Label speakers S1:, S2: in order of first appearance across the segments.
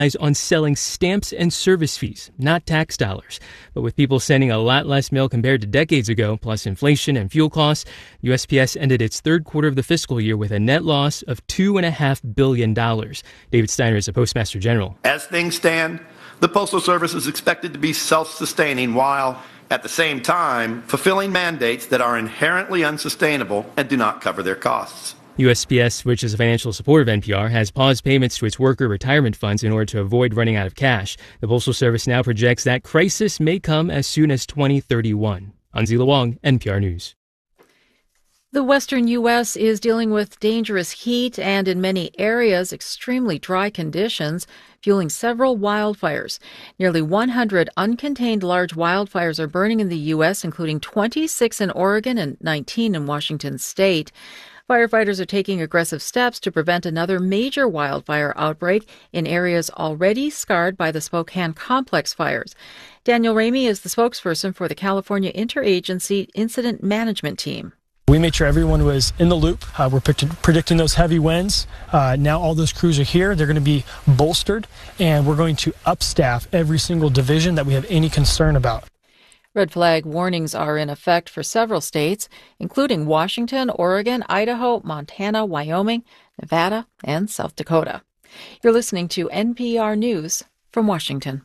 S1: on selling stamps and service fees, not tax dollars. But with people sending a lot less mail compared to decades ago, plus inflation and fuel costs, USPS ended its third quarter of the fiscal year with a net loss of $2.5 billion. David Steiner is the Postmaster General.
S2: As things stand, the Postal Service is expected to be self-sustaining while, at the same time, fulfilling mandates that are inherently unsustainable and do not cover their costs.
S1: USPS, which is a financial supporter of NPR, has paused payments to its worker retirement funds in order to avoid running out of cash. The Postal Service now projects that crisis may come as soon as 2031. Anzila Wong, NPR News.
S3: The western U.S. is dealing with dangerous heat and, in many areas, extremely dry conditions, fueling several wildfires. Nearly 100 uncontained large wildfires are burning in the U.S., including 26 in Oregon and 19 in Washington state. Firefighters are taking aggressive steps to prevent another major wildfire outbreak in areas already scarred by the Spokane Complex fires. Daniel Ramey is the spokesperson for the California Interagency Incident Management Team.
S4: We made sure everyone was in the loop. We're predicting those heavy winds. Now all those crews are here. They're going to be bolstered, and we're going to upstaff every single division that we have any concern about.
S3: Red flag warnings are in effect for several states, including Washington, Oregon, Idaho, Montana, Wyoming, Nevada, and South Dakota. You're listening to NPR News from Washington.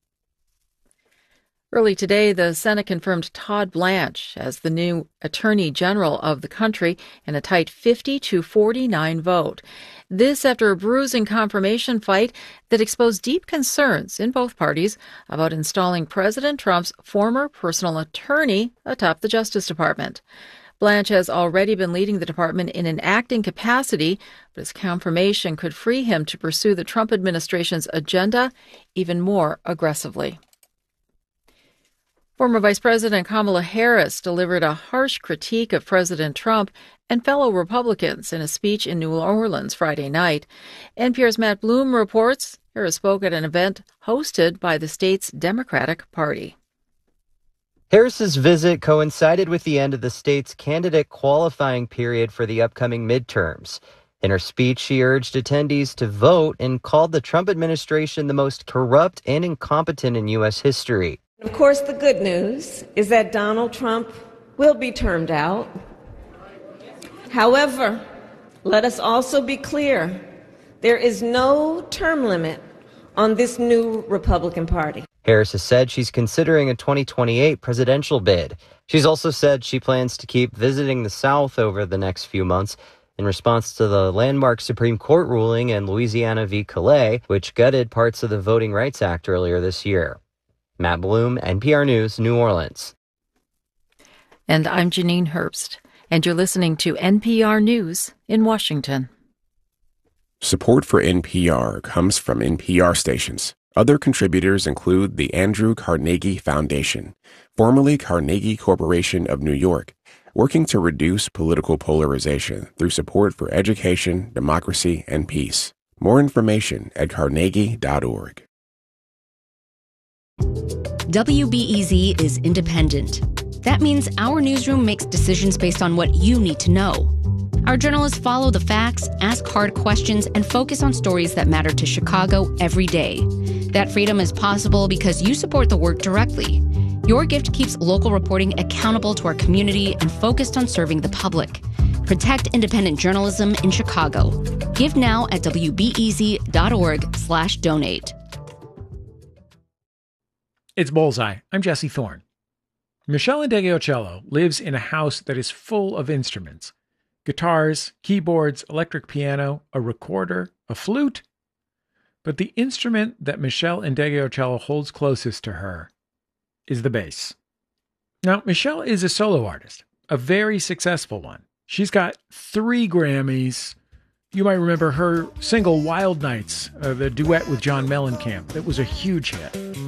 S3: Early today, the Senate confirmed Todd Blanche as the new Attorney General of the country in a tight 50-49 vote. This after a bruising confirmation fight that exposed deep concerns in both parties about installing President Trump's former personal attorney atop the Justice Department. Blanche has already been leading the department in an acting capacity, but his confirmation could free him to pursue the Trump administration's agenda even more aggressively. Former Vice President Kamala Harris delivered a harsh critique of President Trump and fellow Republicans in a speech in New Orleans Friday night. NPR's Matt Bloom reports Harris spoke at an event hosted by the state's Democratic Party.
S5: Harris's visit coincided with the end of the state's candidate qualifying period for the upcoming midterms. In her speech, she urged attendees to vote and called the Trump administration the most corrupt and incompetent in U.S. history.
S6: Of course, the good news is that Donald Trump will be termed out. However, let us also be clear, there is no term limit on this new Republican Party.
S5: Harris has said she's considering a 2028 presidential bid. She's also said she plans to keep visiting the South over the next few months in response to the landmark Supreme Court ruling in Louisiana v. Calais, which gutted parts of the Voting Rights Act earlier this year. Matt Bloom, NPR News, New Orleans.
S3: And I'm Janine Herbst, and you're listening to NPR News in Washington.
S7: Support for NPR comes from NPR stations. Other contributors include the Andrew Carnegie Foundation, formerly Carnegie Corporation of New York, working to reduce political polarization through support for education, democracy, and peace. More information at carnegie.org.
S8: WBEZ is independent. That means our newsroom makes decisions based on what you need to know. Our journalists follow the facts, ask hard questions, and focus on stories that matter to Chicago every day. That freedom is possible because you support the work directly. Your gift keeps local reporting accountable to our community and focused on serving the public. Protect independent journalism in Chicago. Give now at wbez.org/donate.
S9: It's Bullseye. I'm Jesse Thorne. Meshell Ndegeocello lives in a house that is full of instruments. Guitars, keyboards, electric piano, a recorder, a flute. But the instrument that Meshell Ndegeocello holds closest to her is the bass. Now, Meshell is a solo artist, a very successful one. She's got 3 Grammys. You might remember her single Wild Nights, the duet with John Mellencamp. That was a huge hit.